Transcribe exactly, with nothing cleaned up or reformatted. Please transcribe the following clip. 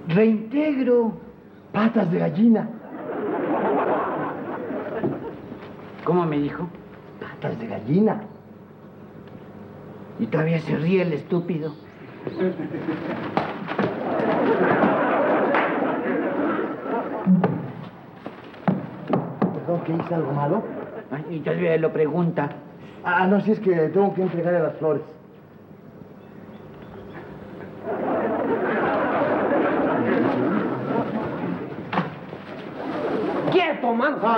Reintegro. Patas de gallina. ¿Cómo me dijo? Patas de gallina. Y todavía se ríe el estúpido. Perdón, ¿que hice algo malo? Ay, y todavía lo pregunta. Ah, no, si es que tengo que entregarle las flores. ¡Quieto, man!